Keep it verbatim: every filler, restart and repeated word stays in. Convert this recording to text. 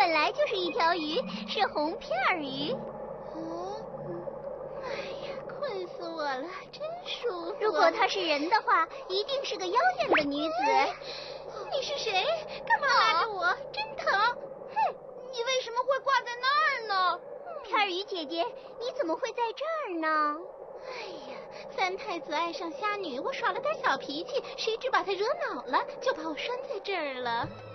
本来就是一条鱼，是红片鱼。 哦，哎呀，困死我了，真舒服。 如果她是人的话，一定是个妖艳的女子。 你是谁？干嘛拉着我？真疼！ 哼，你为什么会挂在那儿呢？ 片儿鱼姐姐，你怎么会在这儿呢？ 哎呀，三太子爱上虾女，我耍了点小脾气，谁知把他惹恼了，就把我拴在这儿了。